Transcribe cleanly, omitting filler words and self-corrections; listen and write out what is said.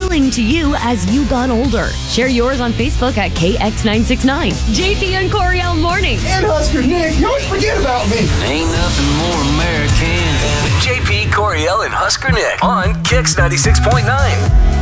appealing to you as you got older? Share yours on Facebook at KX969. JP and Coriel Mornings. And Husker Nick, you always forget about me. Ain't nothing more American than JP, Coriel, and Husker Nick on Kix 96.9.